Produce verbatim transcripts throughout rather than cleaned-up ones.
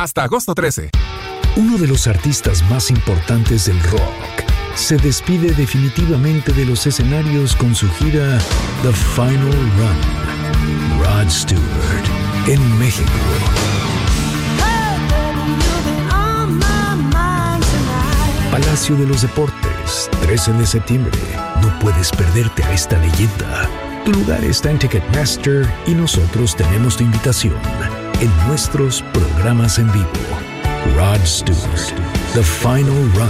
hasta agosto trece. Uno de los artistas más importantes del rock se despide definitivamente de los escenarios con su gira The Final Run. Rod Stewart, en México. Palacio de los Deportes, trece de septiembre. No puedes perderte a esta leyenda. Tu lugar está en Ticketmaster y nosotros tenemos tu invitación en nuestros programas en vivo. Rod Stewart, The Final Run.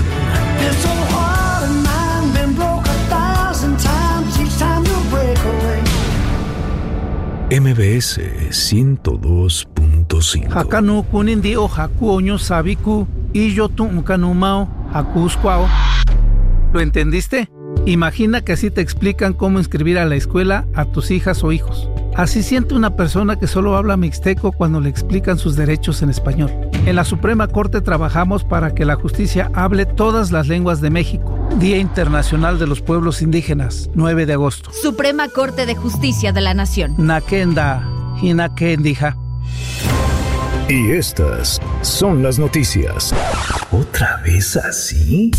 M B S ciento dos punto cinco. Hakanu kunindi o haku oño sabiku y yo tu mkanumao haku squao. ¿Lo entendiste? Imagina que así te explican cómo inscribir a la escuela a tus hijas o hijos. Así siente una persona que solo habla mixteco cuando le explican sus derechos en español. En la Suprema Corte trabajamos para que la justicia hable todas las lenguas de México. Día Internacional de los Pueblos Indígenas, nueve de agosto. Suprema Corte de Justicia de la Nación. Nakenda, Hinakendija. Y estas son las noticias. ¿Otra vez así?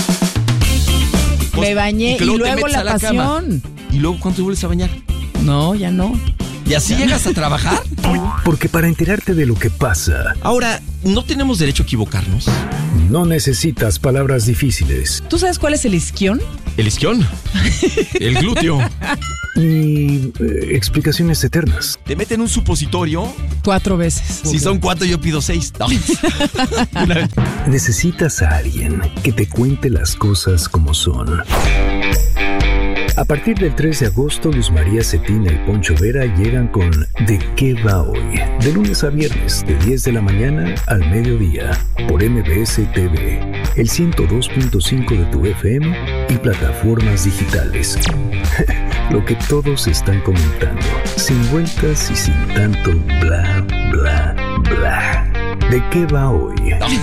Me bañé y, y luego la, la pasión. ¿Y luego cuándo te vuelves a bañar? No, ya no. ¿Y así llegas a trabajar? Porque para enterarte de lo que pasa... Ahora, ¿no tenemos derecho a equivocarnos? No necesitas palabras difíciles. ¿Tú sabes cuál es el isquión? ¿El isquión? El glúteo. Ni eh, explicaciones eternas. ¿Te meten un supositorio? Cuatro veces. Si son cuatro, yo pido seis. No. Necesitas a alguien que te cuente las cosas como son. A partir del tres de agosto, Luz María Cetina y Poncho Vera llegan con ¿De qué va hoy? De lunes a viernes, de diez de la mañana al mediodía, por M B S T V, el ciento dos punto cinco de tu F M y plataformas digitales. Lo que todos están comentando, sin vueltas y sin tanto bla, bla, bla. ¿De qué va hoy?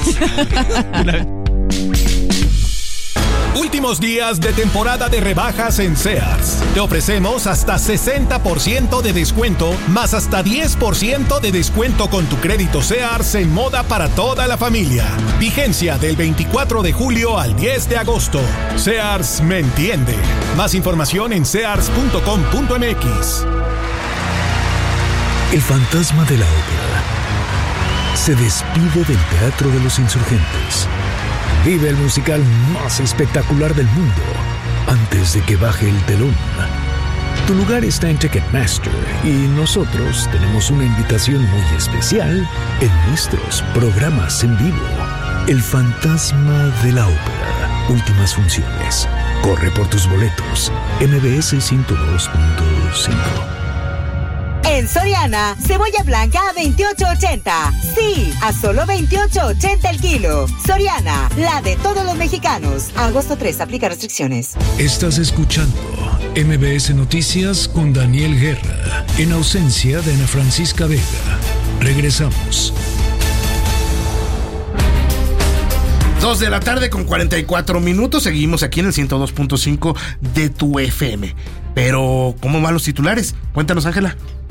Últimos días de temporada de rebajas en Sears. Te ofrecemos hasta sesenta por ciento de descuento, más hasta diez por ciento de descuento con tu crédito Sears en moda para toda la familia. Vigencia del veinticuatro de julio al diez de agosto. Sears me entiende. Más información en sears punto com punto m x. El fantasma de la ópera se despide del Teatro de los Insurgentes. Vive el musical más espectacular del mundo antes de que baje el telón. Tu lugar está en Ticketmaster y nosotros tenemos una invitación muy especial en nuestros programas en vivo. El fantasma de la ópera. Últimas funciones. Corre por tus boletos. M B S ciento dos punto cinco. En Soriana, cebolla blanca a veintiocho ochenta. Sí, a solo veintiocho ochenta el kilo. Soriana, la de todos los mexicanos. Agosto tres, aplica restricciones. Estás escuchando M B S Noticias con Daniel Guerra, en ausencia de Ana Francisca Vega. Regresamos. Dos de la tarde con cuarenta y cuatro minutos. Seguimos aquí en el ciento dos punto cinco de tu F M. Pero, ¿cómo van los titulares? Cuéntanos, Ángela.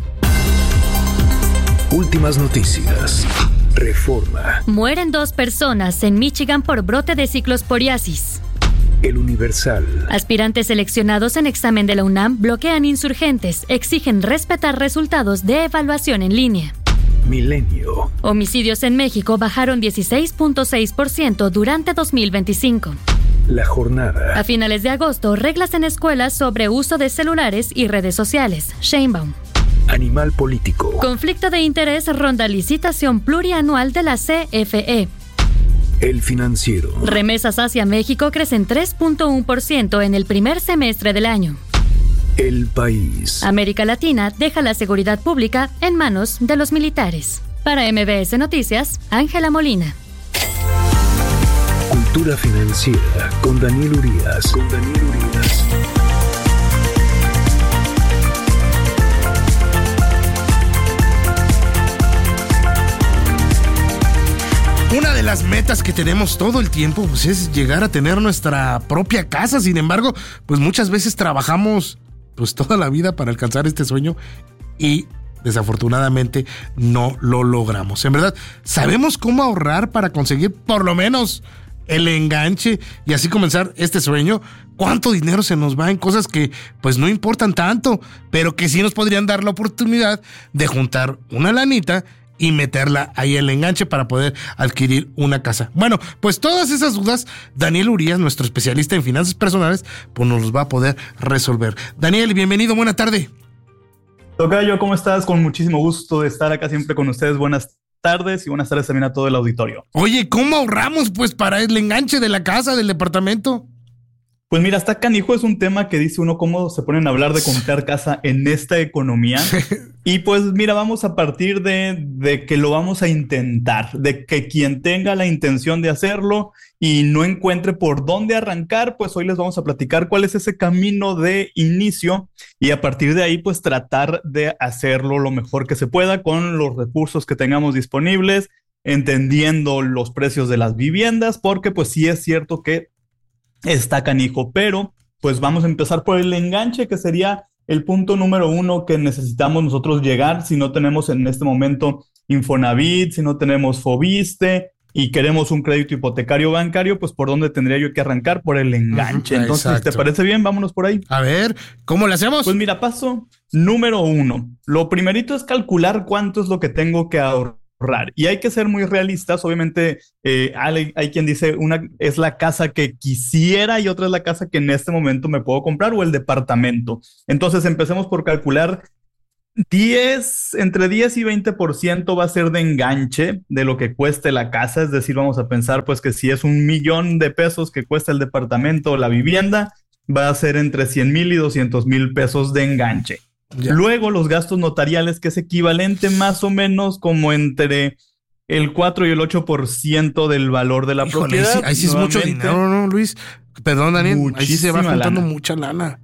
Últimas noticias. Reforma. Mueren dos personas en Michigan por brote de ciclosporiasis. El Universal. Aspirantes seleccionados en examen de la UNAM bloquean insurgentes, exigen respetar resultados de evaluación en línea. Milenio. Homicidios en México bajaron dieciséis punto seis por ciento durante dos mil veinticinco. La Jornada. A finales de agosto, reglas en escuelas sobre uso de celulares y redes sociales. Sheinbaum. Animal político. Conflicto de interés ronda licitación plurianual de la C F E. El Financiero. Remesas hacia México crecen tres punto uno por ciento en el primer semestre del año. El País. América Latina deja la seguridad pública en manos de los militares. Para M B S Noticias, Ángela Molina. Cultura financiera con Daniel Urías. Con Daniel Urías. Una de las metas que tenemos todo el tiempo, pues, es llegar a tener nuestra propia casa. Sin embargo, pues muchas veces trabajamos pues toda la vida para alcanzar este sueño y desafortunadamente no lo logramos. En verdad, sabemos cómo ahorrar para conseguir por lo menos el enganche y así comenzar este sueño. ¿Cuánto dinero se nos va en cosas que pues no importan tanto, pero que sí nos podrían dar la oportunidad de juntar una lanita y meterla ahí en el enganche para poder adquirir una casa? Bueno, pues todas esas dudas, Daniel Urías, nuestro especialista en finanzas personales, pues nos los va a poder resolver. Daniel, bienvenido, buena tarde. Tocayo, ¿cómo estás? Con muchísimo gusto de estar acá siempre con ustedes. Buenas tardes y buenas tardes también a todo el auditorio. Oye, ¿cómo ahorramos pues para el enganche de la casa, del departamento? Pues mira, está canijo, es un tema que dice uno cómo se ponen a hablar de comprar casa en esta economía. Y pues mira, vamos a partir de, de que lo vamos a intentar, de que quien tenga la intención de hacerlo y no encuentre por dónde arrancar, pues hoy les vamos a platicar cuál es ese camino de inicio y a partir de ahí pues tratar de hacerlo lo mejor que se pueda con los recursos que tengamos disponibles, entendiendo los precios de las viviendas, porque pues sí es cierto que está canijo, pero pues vamos a empezar por el enganche, que sería el punto número uno que necesitamos nosotros llegar si no tenemos en este momento Infonavit, si no tenemos Fobiste y queremos un crédito hipotecario bancario, pues ¿por dónde tendría yo que arrancar? Por el enganche. Uh-huh, Entonces, exacto. ¿Te parece bien? Vámonos por ahí. A ver, ¿cómo lo hacemos? Pues mira, paso número uno. Lo primerito es calcular cuánto es lo que tengo que ahorrar. Y hay que ser muy realistas. Obviamente eh, hay, hay quien dice una es la casa que quisiera y otra es la casa que en este momento me puedo comprar o el departamento. Entonces empecemos por calcular diez, entre diez y veinte por ciento va a ser de enganche de lo que cueste la casa. Es decir, vamos a pensar pues que si es un millón de pesos que cuesta el departamento o la vivienda, va a ser entre cien mil y doscientos mil pesos de enganche. Ya. Luego los gastos notariales, que es equivalente más o menos como entre el cuatro y el ocho por ciento del valor de la Híjole, propiedad. Ahí sí, ahí sí es mucho dinero, ¿no, Luis? Perdón, Daniel, ahí sí se va juntando lana. mucha lana.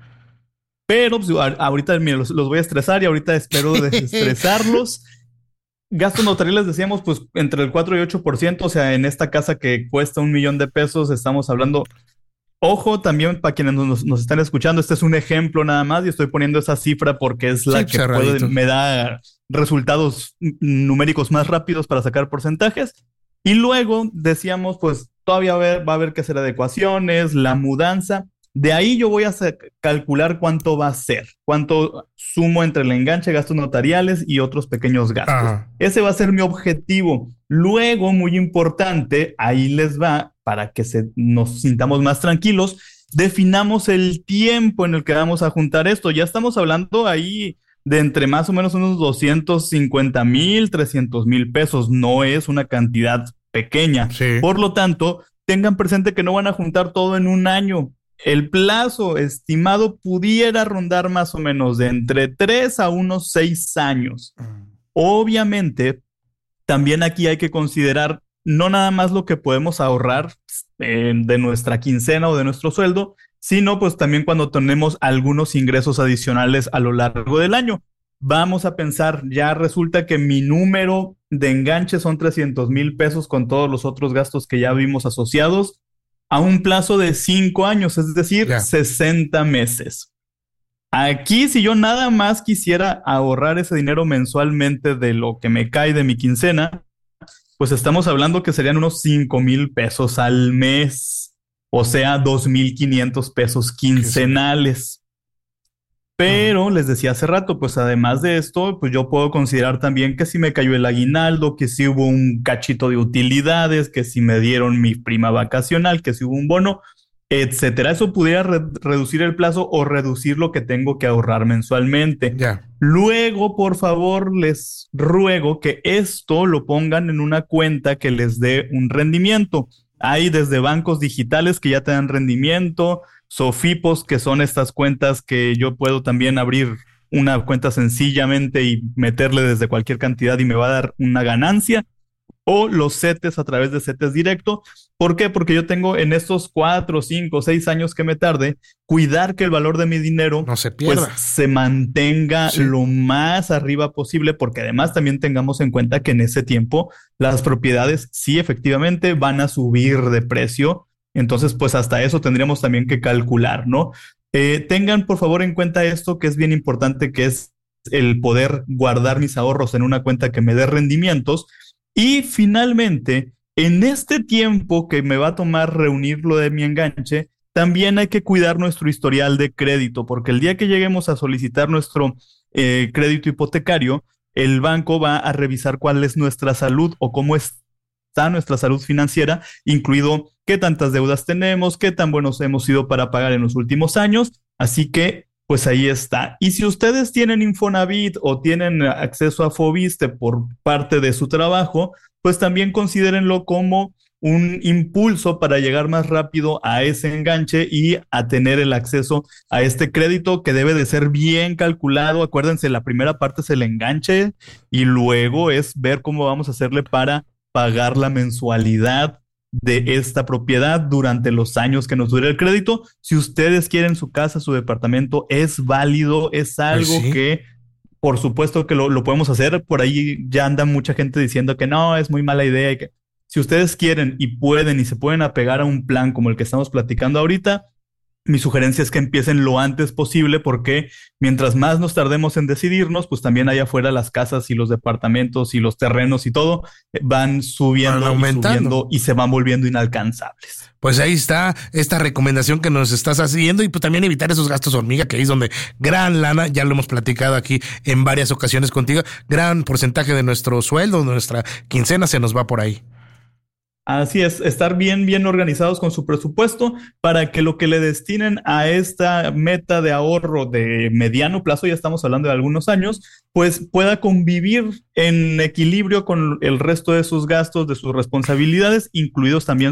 Pero pues, ahorita mira, los, los voy a estresar y ahorita espero desestresarlos. Gastos notariales decíamos pues entre el cuatro y ocho por ciento, o sea, en esta casa que cuesta un millón de pesos estamos hablando... Ojo, también para quienes nos, nos están escuchando, este es un ejemplo nada más y estoy poniendo esa cifra porque es la sí, que puede, me da resultados numéricos más rápidos para sacar porcentajes. Y luego decíamos, pues todavía va a haber, va a haber que hacer adecuaciones, la mudanza. De ahí yo voy a calcular cuánto va a ser, cuánto sumo entre el enganche, gastos notariales y otros pequeños gastos. Ajá. Ese va a ser mi objetivo. Luego, muy importante, ahí les va, para que se, nos sintamos más tranquilos, definamos el tiempo en el que vamos a juntar esto. Ya estamos hablando ahí de entre más o menos unos doscientos cincuenta mil, trescientos mil pesos. No es una cantidad pequeña. Sí. Por lo tanto, tengan presente que no van a juntar todo en un año. El plazo estimado pudiera rondar más o menos de entre tres a unos seis años. Obviamente, también aquí hay que considerar no nada más lo que podemos ahorrar eh, de nuestra quincena o de nuestro sueldo, sino pues también cuando tenemos algunos ingresos adicionales a lo largo del año. Vamos a pensar, ya resulta que mi número de enganche son trescientos mil pesos con todos los otros gastos que ya vimos asociados a un plazo de cinco años, es decir, yeah. sesenta meses. Aquí, si yo nada más quisiera ahorrar ese dinero mensualmente de lo que me cae de mi quincena, pues estamos hablando que serían unos cinco mil pesos al mes, o sea, dos mil quinientos pesos quincenales. Pero les decía hace rato, pues además de esto, pues yo puedo considerar también que si me cayó el aguinaldo, que si hubo un cachito de utilidades, que si me dieron mi prima vacacional, que si hubo un bono, etcétera. Eso pudiera re- reducir el plazo o reducir lo que tengo que ahorrar mensualmente. Yeah. Luego, por favor, les ruego que esto lo pongan en una cuenta que les dé un rendimiento. Hay desde bancos digitales que ya te dan rendimiento, Sofipos, que son estas cuentas que yo puedo también abrir una cuenta sencillamente y meterle desde cualquier cantidad y me va a dar una ganancia. O los CETES a través de CETES directo. ¿Por qué? Porque yo tengo en estos cuatro, cinco, seis años que me tarde, cuidar que el valor de mi dinero no se pierda, pues, se mantenga sí. lo más arriba posible, porque además también tengamos en cuenta que en ese tiempo las propiedades sí efectivamente van a subir de precio. Entonces, pues hasta eso tendríamos también que calcular, ¿no? Eh, tengan por favor en cuenta esto que es bien importante, que es el poder guardar mis ahorros en una cuenta que me dé rendimientos. Y finalmente, en este tiempo que me va a tomar reunir lo de mi enganche, también hay que cuidar nuestro historial de crédito, porque el día que lleguemos a solicitar nuestro eh, crédito hipotecario, el banco va a revisar cuál es nuestra salud o cómo está nuestra salud financiera, incluido qué tantas deudas tenemos, qué tan buenos hemos sido para pagar en los últimos años. Así que, pues ahí está. Y si ustedes tienen Infonavit o tienen acceso a Foviste por parte de su trabajo, pues también considérenlo como un impulso para llegar más rápido a ese enganche y a tener el acceso a este crédito que debe de ser bien calculado. Acuérdense, la primera parte es el enganche y luego es ver cómo vamos a hacerle para pagar la mensualidad de esta propiedad durante los años que nos dure el crédito. Si ustedes quieren su casa, su departamento, es válido, es algo pues sí. que por supuesto que lo, lo podemos hacer. Por ahí ya anda mucha gente diciendo que no, es muy mala idea y que si ustedes quieren y pueden y se pueden apegar a un plan como el que estamos platicando ahorita, mi sugerencia es que empiecen lo antes posible, porque mientras más nos tardemos en decidirnos, pues también allá afuera las casas y los departamentos y los terrenos y todo van subiendo, van y subiendo y se van volviendo inalcanzables. Pues ahí está esta recomendación que nos estás haciendo, y pues también evitar esos gastos hormiga, que ahí es donde gran lana, ya lo hemos platicado aquí en varias ocasiones contigo, gran porcentaje de nuestro sueldo, de nuestra quincena se nos va por ahí. Así es, estar bien, bien organizados con su presupuesto para que lo que le destinen a esta meta de ahorro de mediano plazo, ya estamos hablando de algunos años, pues pueda convivir en equilibrio con el resto de sus gastos, de sus responsabilidades, incluidos también